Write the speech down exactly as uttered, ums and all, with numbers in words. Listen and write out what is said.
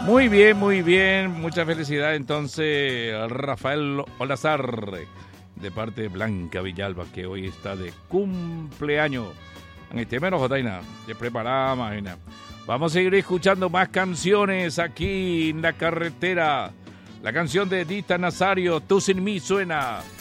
Muy bien, muy bien. Mucha felicidad entonces a Rafael Olazar, de parte de Blanca Villalba, que hoy está de cumpleaños. En este menos, Jotaina, te preparamos, imagina. Vamos a seguir escuchando más canciones aquí en la carretera. La canción de Dita Nazario, Tú sin mí suena.